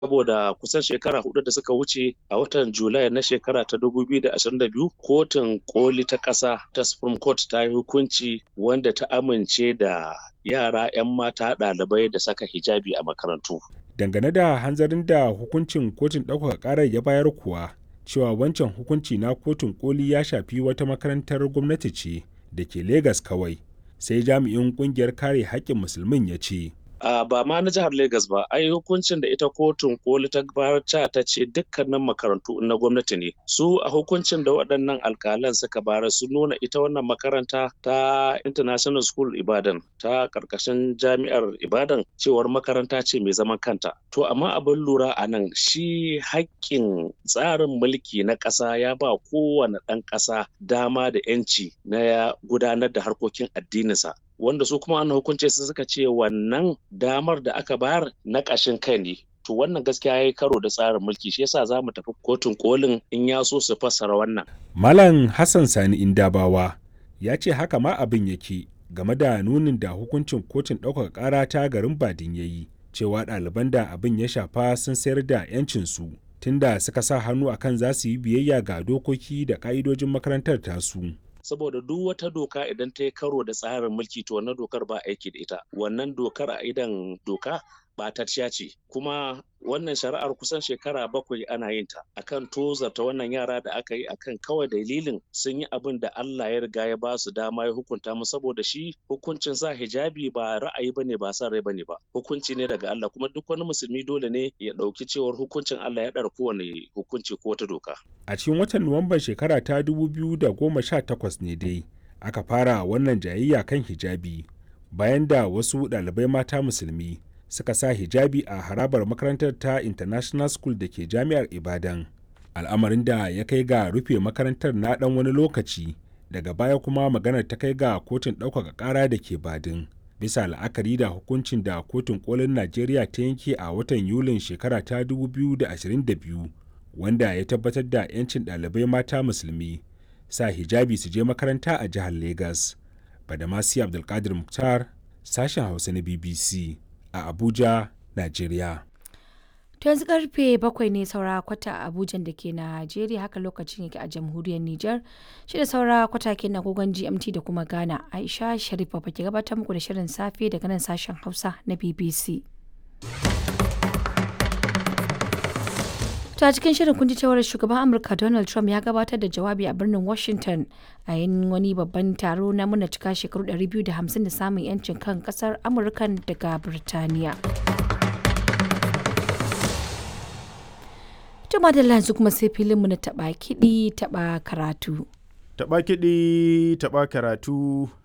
saboda kusan shekara 4 da suka wuce a watan Julai na shekara ta 2022 kotun koli ta ƙasa ta Supreme Court ta yi hukunci wanda ta amince da yara 'yan mata ɗalibai da saka hijabi a makarantu. Dangane da hanzarin da hukuncin kotun ɗaukaka ƙarar ya bayar kuwa cewa wancan hukunci na kotun koli ya shafi wata makarantar gwamnati ce da ke Legas kawai, sai jami'in ƙungiyar kare haƙƙin musulmin ya ce. Ba ma na jihar Legas ba, ai hukuncin da ita kotun koli ta bayar ta ce dukkanin makarantu na gwamnati ne. Su a hukuncin da waɗannan alƙalan suka bayar su nuna ita wannan makaranta ta International School Ibadan ta ƙarƙashin jami'ar Ibadan cewar makaranta ce mai zaman kanta. To amma abin lura a nan shi haƙƙin tsarin mulki na ƙasa ya ba kowane ɗan ƙasa dama da 'yanci na gudanar da harkokin addininsa. Wanda su kuma an hukunce su suka ce wannan damar da aka bayar na ƙashin kai ne. To wannan gaskiya ya yi karo da tsarin mulki, shi yasa za mu tafi kotun kolin in ya so su fassara wannan. Malam Hassan Sani Indabawa ya ce haka ma abin yake game da nunin da hukuncin kotun ɗaukaka ƙara ta garin Badin ya yi cewa ɗaliban da abin ya shafa sun sayar da 'yancinsu tunda suka sa hannu akan za su yi biyayya ga dokoki da ƙa'idojin makarantar tasu. Saboda duk wata doka idan ta yi karo da tsarin mulki to wannan dokar ba aiki da ita. Wannan dokar a idan doka ɓatacciya ce. Kuma wannan shari'ar kusan shekara 7 ana yin ta akan tozarta wannan yara da aka yi akan kawai dalilin sun yi abin da Allah ya riga ya ba su dama ya hukunta mu, saboda shi hukuncin sa hijabi ba ra'ayi bane ba san rai bane ba, hukunci ne daga Allah, kuma duk wani musulmi dole ne ya ɗauki cewar hukuncin Allah ya ɗara kowane hukunci ko wata doka. A cikin watan Nuwamban shekara ta 2018 ne dai aka fara wannan jayayya kan hijabi bayan da wasu ɗalibai mata musulmi suka sa hijabi a harabar makarantar ta International School da ke jami'ar Ibadan. Al'amarin da ya kai ga rufe makarantar na ɗan wani lokaci, daga baya kuma maganar ta kai ga kotun ɗaukaka ƙara da ke Badin. Bisa la'akari da hukuncin da kotun kolin Najeriya ta yanke a watan Yulin shekara ta 2022 wanda ya tabbatar da 'yancin ɗalibai mata musulmi sa hijabi su je makaranta a jihar Legas. Badamasi Abdulkadir Mukhtar, sashen Hausa na BBC a Abuja, Najeriya. To yanzu karfe 7 ne saura kwata a Abuja da ke Najeriya, haka lokacin yake a jamhuriyar Nijar. Shi da saura kwata ke na gogon GMT da kuma Ghana. Aisha Sharifa ke gabatar muku da shirin safe daga nan sashen Hausa na BBC. To a cikin shirin kun ji cewar shugaban Amurka Donald Trump ya gabatar da jawabi a birnin Washington a yin wani babban taro na muna cika shekaru 250 da samun 'yancin kan kasar Amurka daga Birtaniya. Tuma da yanzu kuma sai filinmu na taɓa kiɗi taɓa karatu. Taɓa kiɗi taɓa karatu.